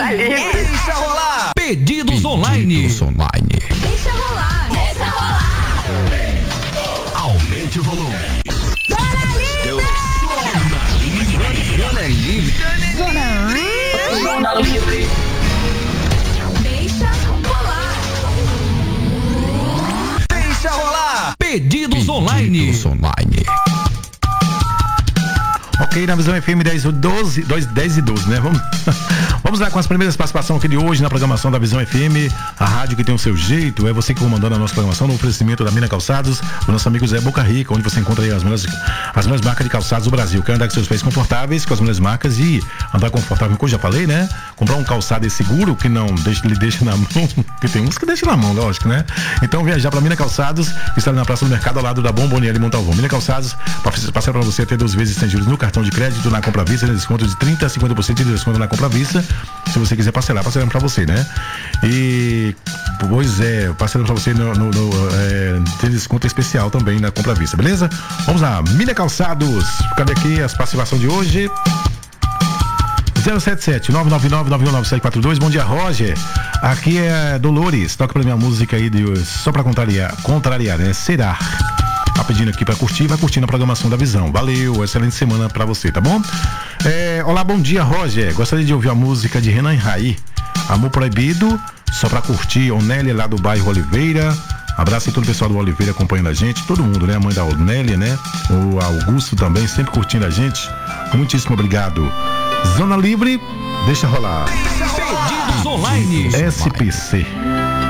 Tá livre. Deixa rolar. Pedidos online. Deixa rolar. Aumente o volume. Zona livre. Zona livre. Deixa rolar. Deixa rolar. Pedidos online. Ok, na Visão FM 10 e 12, né? Vamos lá com as primeiras participações aqui de hoje na programação da Visão FM, a rádio que tem o seu jeito. É você que comandando a nossa programação no oferecimento da Mina Calçados, o nosso amigo Zé Boca Rica, onde você encontra aí as melhores marcas de calçados do Brasil. Quer andar com seus pés confortáveis, com as melhores marcas e andar confortável, como eu já falei, né? Comprar um calçado seguro que não lhe deixa na mão, porque tem uns que deixam na mão, lógico, né? Então viajar para Mina Calçados, que está ali na Praça do Mercado, ao lado da Bomboniere Montalvão. Mina Calçados, passar para você ter 2 vezes sem juros no cartão de crédito, na compra à vista, desconto de 30% a 50% de desconto na compra à vista. Se você quiser parcelamos pra você, né? E, pois é, parcelamos pra você tem desconto especial também na compra à vista, beleza? Vamos lá, Mina Calçados, cadê aqui as participações de hoje? 077-999-919742, bom dia, Roger. Aqui é Dolores, toca pra minha música aí só pra contrariar, né? Será? Tá pedindo aqui pra curtir, vai curtindo a programação da Visão. Valeu, excelente semana pra você, tá bom? Olá, bom dia, Roger. Gostaria de ouvir a música de Renan Raí, Amor Proibido, só pra curtir. Onélia lá do bairro Oliveira. Abraço aí todo o pessoal do Oliveira acompanhando a gente, todo mundo, né? A mãe da Onélia, né? O Augusto também, sempre curtindo a gente. Muitíssimo obrigado. Zona Livre, deixa rolar. Pedidos online. SPC.